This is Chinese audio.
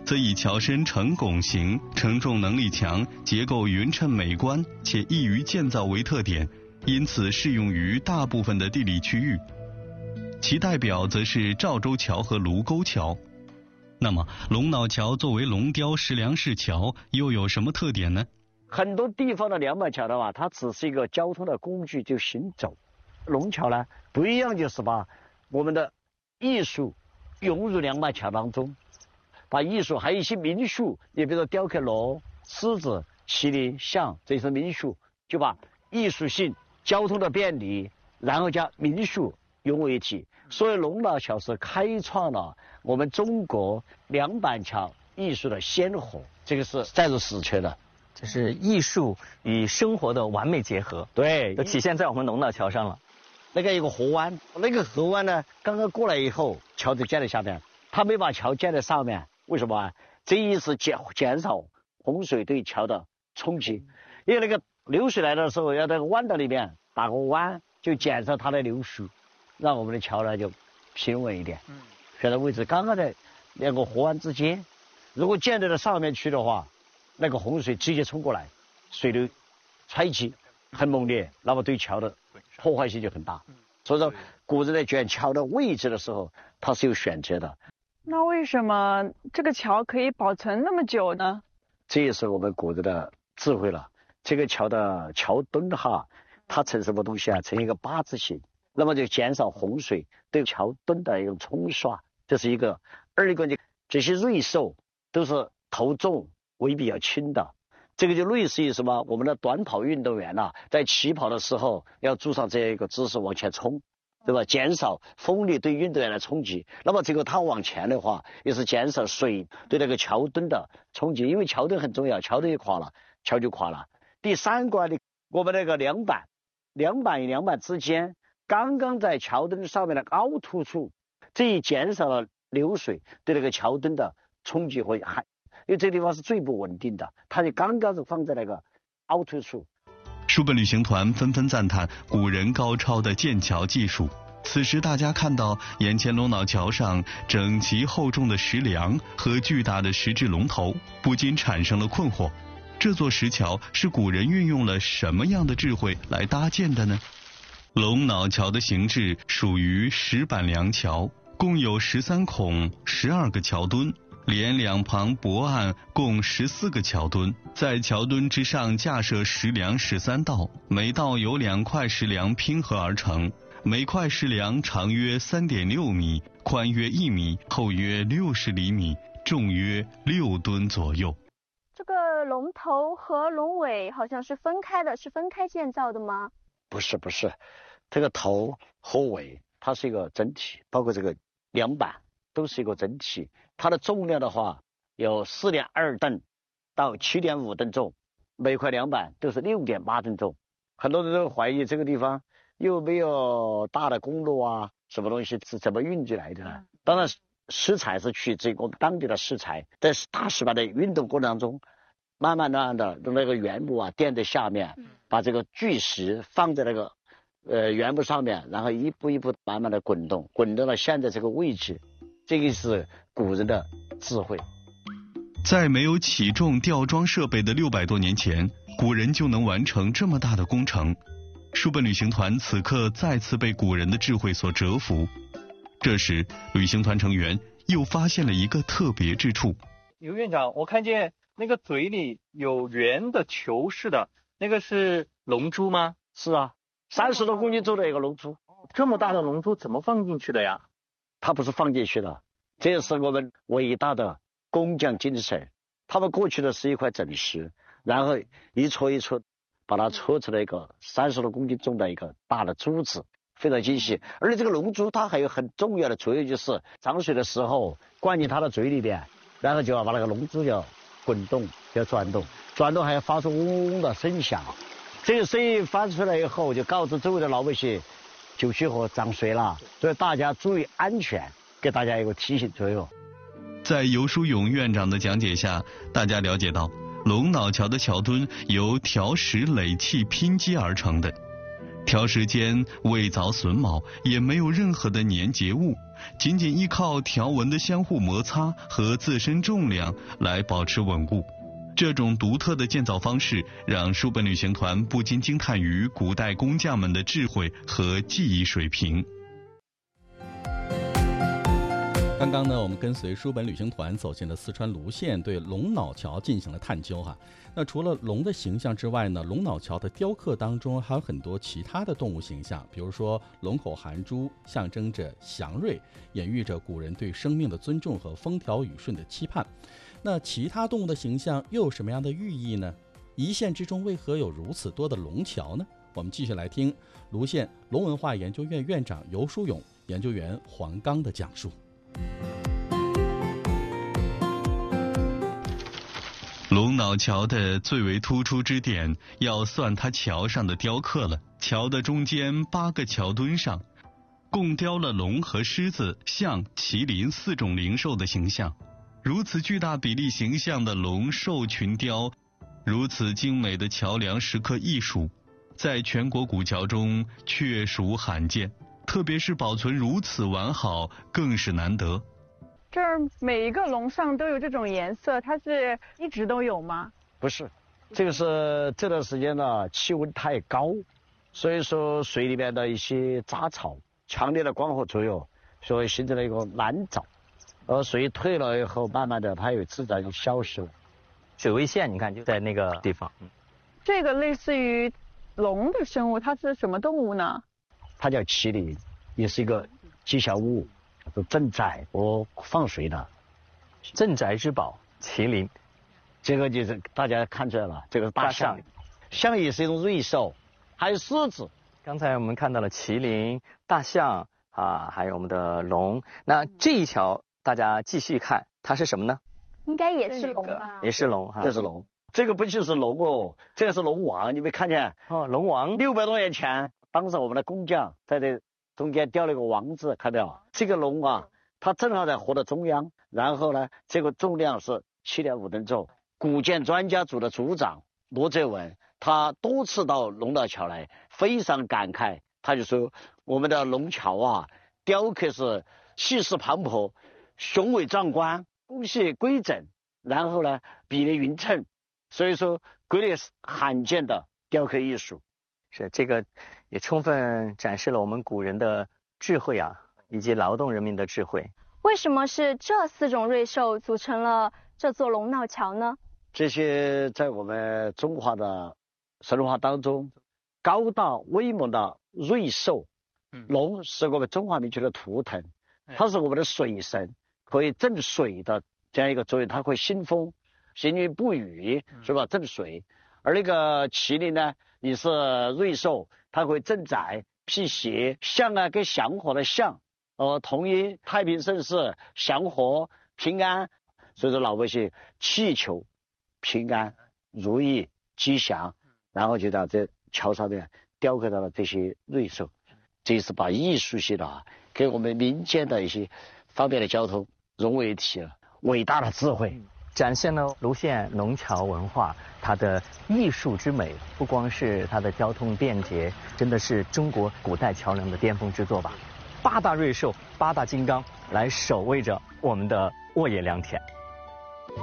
则以桥身呈拱形、承重能力强、结构匀称美观且易于建造为特点，因此适用于大部分的地理区域。其代表则是赵州桥和卢沟桥。那么，龙脑桥作为龙雕石梁式桥，又有什么特点呢？ 很多地方的两板桥的话，它只是一个交通的工具，就行走。龙桥呢不一样，就是把我们的艺术融入两板桥当中，把艺术还有一些民俗，你比如说雕刻龙、狮子、麒麟、象这些民俗，就把艺术性、交通的便利，然后加民俗融为一体。所以龙脑桥是开创了我们中国两板桥艺术的先河，这个是载入史册的。 这是艺术与生活的完美结合， 对， 都体现在我们龙脑桥上了。 那个有个河湾，那个河湾呢，刚刚过来以后，桥就建在下面，他没把桥建在上面，为什么啊？这一是减少洪水对桥的冲击，因为那个流水来的时候，要在弯道里面打个弯，就减少它的流速，让我们的桥呢就平稳一点。选的位置刚刚在两个河湾之间，如果建在了上面去的话，那个洪水直接冲过来，水流湍急很猛烈，那么对桥的破坏性就很大。所以说古人在选桥的位置的时候，他是有选择的。 那为什么这个桥可以保存那么久呢？ 这也是我们古人的智慧了。这个桥的桥墩哈，它呈什么东西啊？呈一个八字形，那么就减少洪水对桥墩的一种冲刷，这是一个。二一个呢，这些瑞兽都是头重尾比较轻的，这个就类似于什么？我们的短跑运动员在起跑的时候要做上这样一个姿势往前冲，对吧？减少风力对运动员的冲击。那么这个它往前的话，也是减少水对那个桥墩的冲击，因为桥墩很重要，桥墩一垮了，桥就垮了。第三个呢，我们那个两板与两板之间，刚刚在桥墩上面的凹凸处，这一减少了流水对那个桥墩的冲击和害。因为这个地方是最不稳定的，它就刚刚是放在那个凹凸处。 书本旅行团纷纷赞叹古人高超的建桥技术。此时大家看到眼前龙脑桥上整齐厚重的石梁和巨大的石质龙头，不禁产生了困惑：这座石桥是古人运用了什么样的智慧来搭建的呢？龙脑桥的形制属于石板梁桥，共有13孔，12个桥墩，连两旁驳岸共14个桥墩，在桥墩之上架设石梁13道，每道由2块石梁拼合而成，每块石梁长约3.6米，宽约1米，厚约60厘米，重约6吨左右。 这个龙头和龙尾好像是分开的，是分开建造的吗？ 不是，这个头和尾它是一个整体，包括这个两板都是一个整体。它的重量的话有4.2吨到7.5吨重，每块两板都是6.8吨重。很多人都怀疑这个地方又没有大的公路啊，什么东西是怎么运进来的呢？当然石材是取自我们当地的石材，在大石板的运动过程当中，慢慢的用那个原木垫在下面，把这个巨石放在那个原木上面，然后一步一步慢慢的滚动到现在这个位置。这个是古人的智慧。 在没有起重吊装设备的600多年前，古人就能完成这么大的工程。书本旅行团此刻再次被古人的智慧所折服。这时，旅行团成员又发现了一个特别之处。 尤院长，我看见那个嘴里有圆的球似的，那个是龙珠吗？ 是啊，30多公斤重的一个龙珠。 这么大的龙珠怎么放进去的呀？ 它不是放进去的，这是我们伟大的工匠精神。他们过去的是一块整石，然后一撮一撮把它搓出来一个30多公斤重的一个大的珠子，非常精细。而且这个龙珠它还有很重要的作用，就是涨水的时候灌进它的嘴里边，然后就要把那个龙珠要滚动，要转动还要发出嗡嗡的声响。这个声音发出来以后，就告知周围的老百姓九曲河涨水了，所以大家注意安全，给大家一个提醒作用。 在游书勇院长的讲解下，大家了解到龙脑桥的桥墩由条石垒砌拼接而成的。 挑时间未凿榫卯，也没有任何的粘结物，仅仅依靠条纹的相互摩擦和自身重量来保持稳固。这种独特的建造方式让书本旅行团不禁惊叹于古代工匠们的智慧和技艺水平。 刚刚呢，我们跟随书本旅行团走进了四川泸县，对龙脑桥进行了探究哈。那除了龙的形象之外呢，龙脑桥的雕刻当中还有很多其他的动物形象，比如说龙口含珠，象征着祥瑞，隐喻着古人对生命的尊重和风调雨顺的期盼。那其他动物的形象又有什么样的寓意呢？一县之中为何有如此多的龙桥呢？我们继续来听泸县龙文化研究院院长游书勇、研究员黄刚的讲述。 龙脑桥的最为突出之点，要算它桥上的雕刻了。桥的中间8个桥墩上，共雕了龙和狮子、象、麒麟4种灵兽的形象。如此巨大比例形象的龙兽群雕，如此精美的桥梁石刻艺术，在全国古桥中确属罕见，特别是保存如此完好，更是难得。 这儿每一个龙上都有这种颜色，它是一直都有吗？ 不是，这个是这段时间呢气温太高，所以说水里面的一些杂草，强烈的光合作用，所以形成了一个蓝藻。水退了以后，慢慢的它也自然就消失了。 水位线你看就在那个地方。 这个类似于龙的生物，它是什么动物呢？ 它叫麒麟，也是一个吉祥物，是镇宅和放水的。 镇宅之宝，麒麟。 这个就是大家看出来了，这个是大象，象也是一种瑞兽，还有狮子。 刚才我们看到了麒麟、大象啊，还有我们的龙。那这一桥大家继续看，它是什么呢？ 应该也是龙吧？ 也是龙哈， 这是龙。这个不就是龙哦，这个是龙王，你没看见？ 哦，龙王。 600多年前，当时我们的工匠在这中间雕了一个王字，看到这个龙啊，它正好在河的中央，然后呢，这个重量是7.5吨重。古建专家组的组长罗泽文，他多次到龙脑桥来，非常感慨，他就说我们的龙桥啊，雕刻是气势磅礴，雄伟壮观，工细规整，然后呢比例匀称，所以说国内罕见的雕刻艺术。 是这个也充分展示了我们古人的智慧啊，以及劳动人民的智慧。 为什么是这4种瑞兽组成了这座龙脑桥呢？ 这些在我们中华的神话当中，高大威猛的瑞兽，龙是我们中华民族的图腾，它是我们的水神，可以镇水的这样一个作用，它会兴风，行云布雨，是吧？镇水。而那个麒麟呢，也是瑞兽，它会镇宅辟邪。象啊，跟祥和的象，同音太平盛世、祥和、平安。所以说老百姓祈求平安、如意、吉祥，然后就在这桥上面雕刻到了这些瑞兽。这是把艺术性的跟我们民间的一些方便的交通融为一体了，伟大的智慧。 展现了泸县龙桥文化它的艺术之美，不光是它的交通便捷，真的是中国古代桥梁的巅峰之作吧。8大瑞兽、8大金刚来守卫着我们的沃野良田。